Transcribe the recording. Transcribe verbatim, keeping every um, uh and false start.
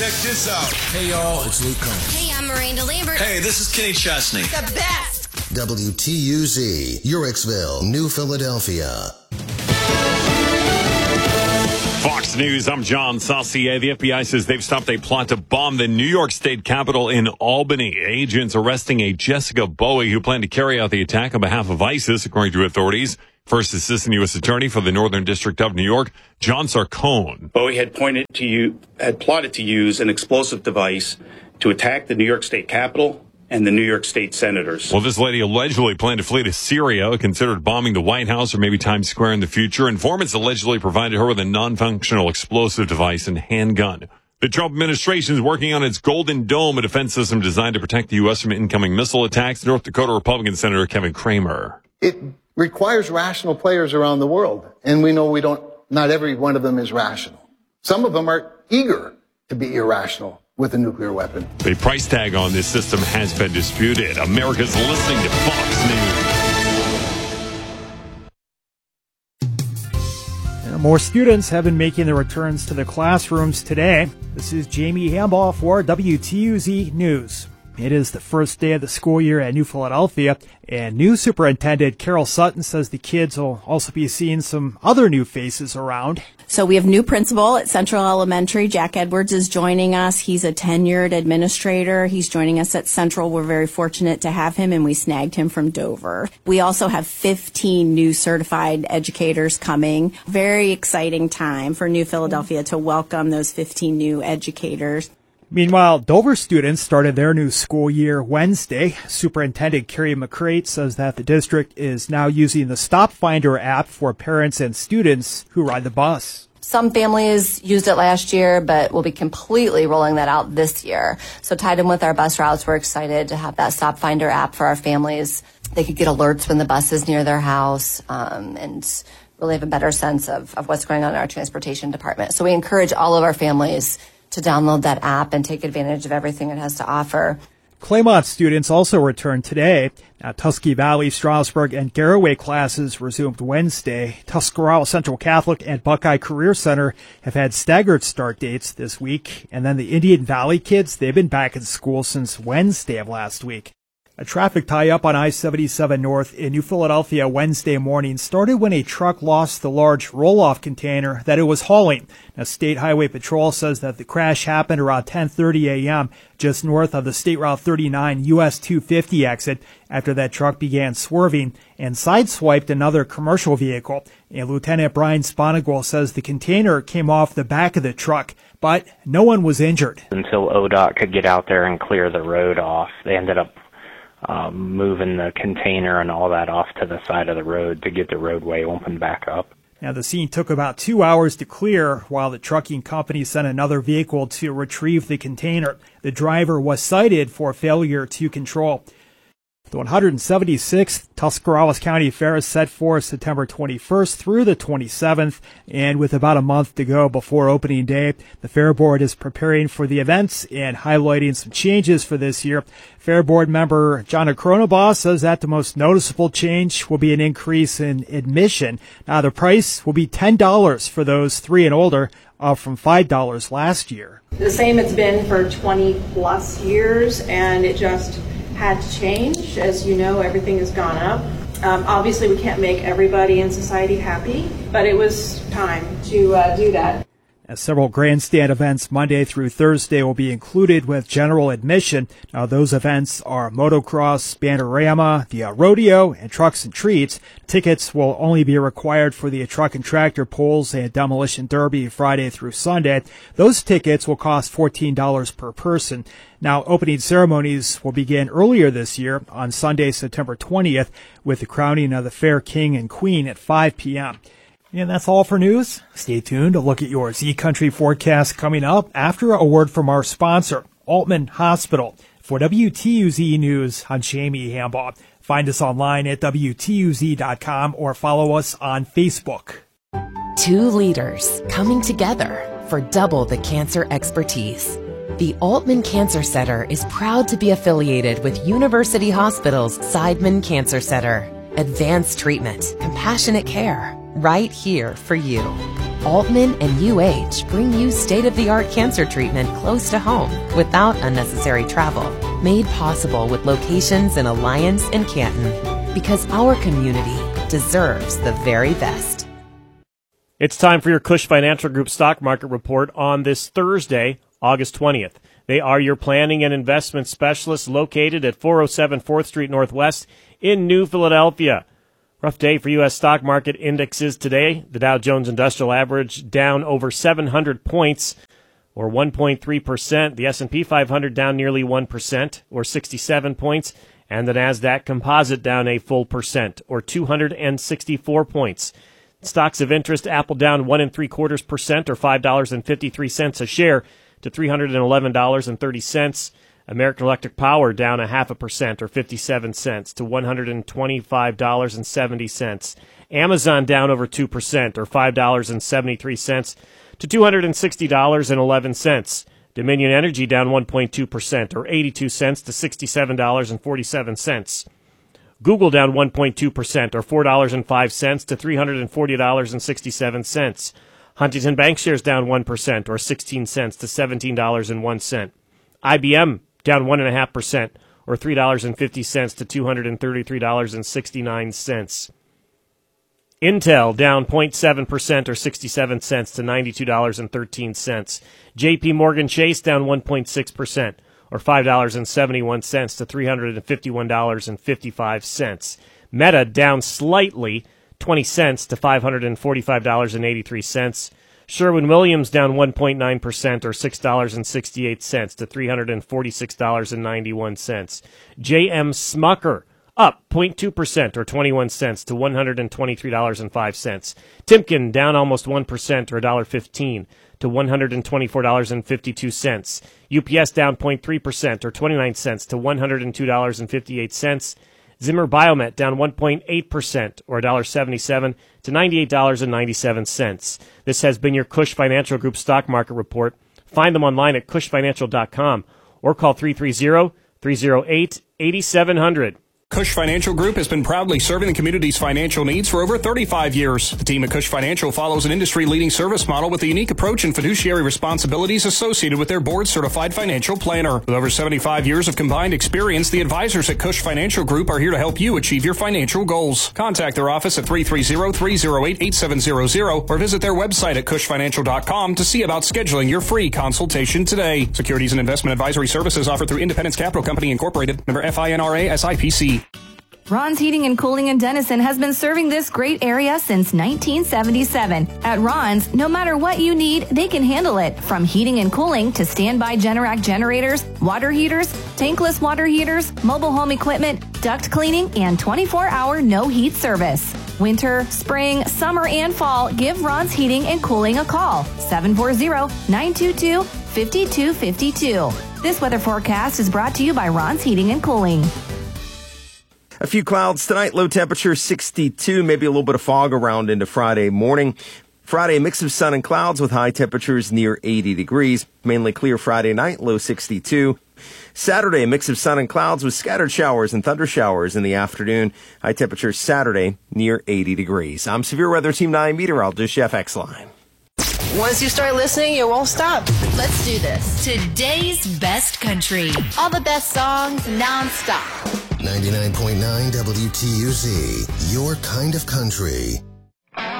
Check this out. Hey, y'all, it's Luke Combs. Hey, I'm Miranda Lambert. Hey, this is Kenny Chesney. The best. W T U Z, Uricksville, New Philadelphia. Fox News, I'm John Saucier. The F B I says they've stopped a plot to bomb the New York State Capitol in Albany. Agents arresting a Jessica Bowie who planned to carry out the attack on behalf of ISIS, according to authorities. First Assistant U S Attorney for the Northern District of New York, John Sarcone. Bowie had pointed to you, had plotted to use an explosive device to attack the New York State Capitol and the New York State senators. Well, this lady allegedly planned to flee to Syria, considered bombing the White House or maybe Times Square in the future. Informants allegedly provided her with a non-functional explosive device and handgun. The Trump administration is working on its Golden Dome, a defense system designed to protect the U S from incoming missile attacks. North Dakota Republican Senator Kevin Cramer. It requires rational players around the world, and we know we don't, not every one of them is rational. Some of them are eager to be irrational with a nuclear weapon. The price tag on this system has been disputed. America's listening to Fox News. And more students have been making their returns to their classrooms today. This is Jamie Hambaugh for W T U Z News. It is the first day of the school year at New Philadelphia, and new Superintendent Carol Sutton says the kids will also be seeing some other new faces around. So we have new principal at Central Elementary. Jack Edwards is joining us. He's a tenured administrator. He's joining us at Central. We're very fortunate to have him, and we snagged him from Dover. We also have fifteen new certified educators coming. Very exciting time for New Philadelphia to welcome those fifteen new educators. Meanwhile, Dover students started their new school year Wednesday. Superintendent Carrie McCrate says that the district is now using the Stop Finder app for parents and students who ride the bus. Some families used it last year, but we'll be completely rolling that out this year. So tied in with our bus routes, we're excited to have that Stop Finder app for our families. They could get alerts when the bus is near their house, um, and really have a better sense of, of what's going on in our transportation department. So we encourage all of our families to download that app and take advantage of everything it has to offer. Claymont students also returned today. Now, Tusky Valley, Strasburg, and Garraway classes resumed Wednesday. Tuscarawas Central Catholic and Buckeye Career Center have had staggered start dates this week. And then the Indian Valley kids, they've been back in school since Wednesday of last week. A traffic tie-up on I seventy-seven North in New Philadelphia Wednesday morning started when a truck lost the large roll-off container that it was hauling. Now, State Highway Patrol says that the crash happened around ten thirty a.m. just north of the State Route thirty-nine U S two fifty exit after that truck began swerving and sideswiped another commercial vehicle. And Lieutenant Brian Sponigal says the container came off the back of the truck, but no one was injured. Until O D O T could get out there and clear the road off, they ended up Um, moving the container and all that off to the side of the road to get the roadway open back up. Now, the scene took about two hours to clear while the trucking company sent another vehicle to retrieve the container. The driver was cited for failure to control. The one hundred seventy-sixth Tuscarawas County Fair is set for September twenty-first through the twenty-seventh, and with about a month to go before opening day, the Fair Board is preparing for the events and highlighting some changes for this year. Fair Board member John Akronobas says that the most noticeable change will be an increase in admission. Now, the price will be ten dollars for those three and older, up from five dollars last year. The same it's been for twenty plus years, and it just had to change. As you know, everything has gone up. Um, obviously, we can't make everybody in society happy, but it was time to uh, do that. As several grandstand events Monday through Thursday will be included with general admission. Now, those events are motocross, Bandarama, the uh, rodeo, and trucks and treats. Tickets will only be required for the truck and tractor pulls and demolition derby Friday through Sunday. Those tickets will cost fourteen dollars per person. Now, opening ceremonies will begin earlier this year on Sunday, September twentieth, with the crowning of the Fair King and Queen at five p.m. And that's all for news. Stay tuned to look at your Z Country forecast coming up after a word from our sponsor, Altman Hospital. For W T U Z News, I'm Jamie Hambaugh. Find us online at W T U Z dot com or follow us on Facebook. Two leaders coming together for double the cancer expertise. The Altman Cancer Center is proud to be affiliated with University Hospital's Seidman Cancer Center. Advanced treatment, compassionate care, right here for you. Altman and U H bring you state-of-the-art cancer treatment close to home without unnecessary travel. Made possible with locations in Alliance and Canton. Because our community deserves the very best. It's time for your Cush Financial Group Stock Market Report on this Thursday, August twentieth. They are your planning and investment specialists located at four oh seven fourth Street Northwest in New Philadelphia. Rough day for U S stock market indexes today. The Dow Jones Industrial Average down over seven hundred points, or one point three percent. The S and P five hundred down nearly one percent, or sixty-seven points. And the NASDAQ Composite down a full percent, or two hundred sixty-four points. Stocks of interest, Apple down one and three quarters percent, or five dollars and fifty-three cents a share, to three hundred eleven dollars and thirty cents. American Electric Power down a half a percent, or fifty-seven cents, to one hundred twenty-five dollars and seventy cents. Amazon down over two percent, or five dollars and seventy-three cents, to two hundred sixty dollars and eleven cents. Dominion Energy down one point two percent, or eighty-two cents, to sixty-seven dollars and forty-seven cents. Google down one point two percent, or four dollars and five cents, to three hundred forty dollars and sixty-seven cents. Huntington Bancshares down one percent, or sixteen cents, to seventeen dollars and one cent. I B M down one point five percent, or three dollars and fifty cents, to two hundred thirty-three dollars and sixty-nine cents. Intel down zero point seven percent, or sixty-seven cents, to ninety-two dollars and thirteen cents. J P Morgan Chase down one point six percent, or five dollars and seventy-one cents, to three hundred fifty-one dollars and fifty-five cents. Meta down slightly, twenty cents, to five hundred forty-five dollars and eighty-three cents. Sherwin-Williams down one point nine percent, or six dollars and sixty-eight cents, to three hundred forty-six dollars and ninety-one cents. J M Smucker up zero point two percent, or twenty-one cents, to one hundred twenty-three dollars and five cents. Timken down almost one percent, or one dollar and fifteen cents, to one hundred twenty-four dollars and fifty-two cents. U P S down zero point three percent, or twenty-nine cents, to one hundred two dollars and fifty-eight cents. Zimmer Biomet down one point eight percent, or one dollar and seventy-seven cents, to ninety-eight dollars and ninety-seven cents. This has been your Cush Financial Group Stock Market Report. Find them online at cush financial dot com or call three three zero, three zero eight, eight seven zero zero. Cush Financial Group has been proudly serving the community's financial needs for over thirty-five years. The team at Cush Financial follows an industry-leading service model with a unique approach and fiduciary responsibilities associated with their board-certified financial planner. With over seventy-five years of combined experience, the advisors at Cush Financial Group are here to help you achieve your financial goals. Contact their office at three three zero, three zero eight, eight seven zero zero or visit their website at cush financial dot com to see about scheduling your free consultation today. Securities and investment advisory services offered through Independence Capital Company, Incorporated, member F I N R A S I P C. Ron's Heating and Cooling in Denison has been serving this great area since nineteen seventy-seven. At Ron's, no matter what you need, they can handle it. From heating and cooling to standby Generac generators, water heaters, tankless water heaters, mobile home equipment, duct cleaning, and twenty-four hour no heat service. Winter, spring, summer, and fall, give Ron's Heating and Cooling a call. seven four zero, nine two two, five two five two. This weather forecast is brought to you by Ron's Heating and Cooling. A few clouds tonight, low temperature sixty-two, maybe a little bit of fog around into Friday morning. Friday, a mix of sun and clouds with high temperatures near eighty degrees. Mainly clear Friday night, low sixty-two. Saturday, a mix of sun and clouds with scattered showers and thunder showers in the afternoon. High temperatures Saturday near eighty degrees. I'm Severe Weather Team nine meteorologist Jeff Exline. Once you start listening, you won't stop. Let's do this. Today's best country. All the best songs nonstop. ninety-nine point nine W T U Z, your kind of country.